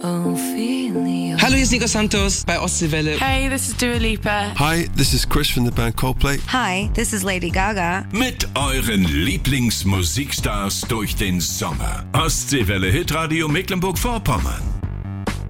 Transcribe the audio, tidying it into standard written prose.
Ophelia. Hallo, hier ist Nico Santos bei Ostseewelle. Hey, this is Dua Lipa. Hi, this is Chris from the band Coldplay. Hi, this is Lady Gaga. Mit euren Lieblingsmusikstars durch den Sommer. Ostseewelle Hitradio Mecklenburg-Vorpommern.